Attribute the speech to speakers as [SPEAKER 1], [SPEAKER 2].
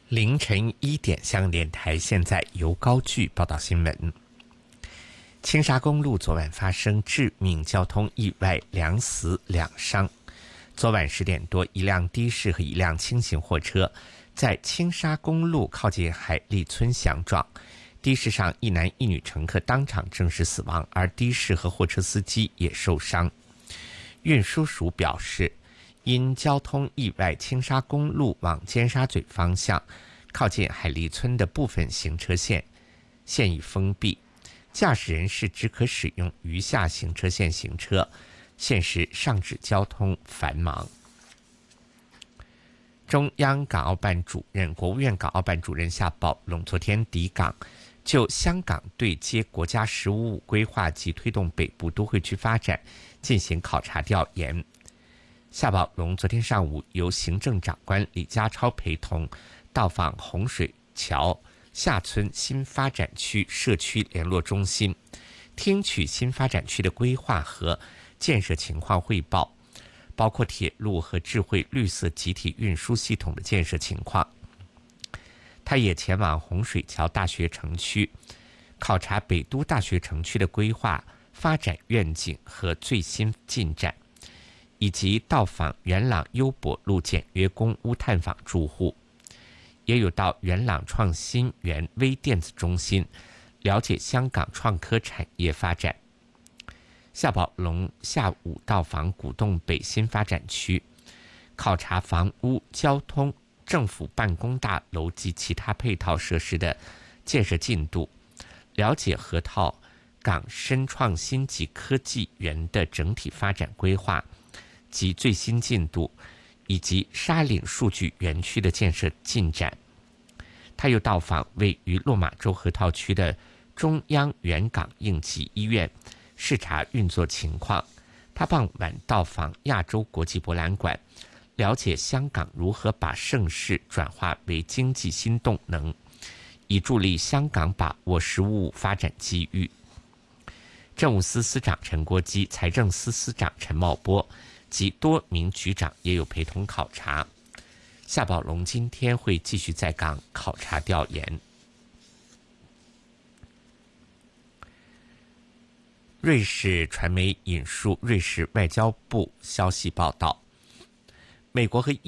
[SPEAKER 1] 凌晨1点，香港电台现在由高炬报道新闻。青沙公路昨晚发生致命交通意外，2死2伤。昨晚10点多，一辆的士和一辆轻型货车在青沙公路靠近海利村相撞，的士上一男一女乘客当场证实死亡，而的士和货车司机也受伤。运输署表示，因交通意外，青沙公路往尖沙咀方向靠近海利村的部分行车线现已封闭，驾驶人士只可使用余下行车线行车，现时上址交通繁忙。中央港澳办主任、国务院港澳办主任夏宝龙昨天抵港，就香港对接国家“十五五”规划及推动北部都会区发展进行考察调研。夏宝龙昨天上午由行政长官李家超陪同到访洪水桥下村新发展区社区联络中心，听取新发展区的规划和建设情况汇报，包括铁路和智慧绿色集体运输系统的建设情况。他也前往洪水桥大学城区，考察北都大学城区的规划、发展愿景和最新进展，以及到访元朗优博路简约公屋探访住户，也有到元朗创新园微电子中心了解香港创科产业发展。夏宝龙下午到访古洞北新发展区，考察房屋、交通、政府办公大楼及其他配套设施的建设进度，了解河套港深创新及科技园的整体发展规划及最新进度，以及沙岭数据园区的建设进展。他又到访位于落马洲河套区的中央原港应急医院，视察运作情况。他傍晚到访亚洲国际博览馆，了解香港如何把盛事转化为经济新动能，以助力香港把握“十五五”发展机遇。政务司司长陈国基、财政司司长陈茂波及多名局长也有陪同考察。夏宝龙今天会继续在港考察调研。瑞士传媒引述瑞士外交部消息报道，美国和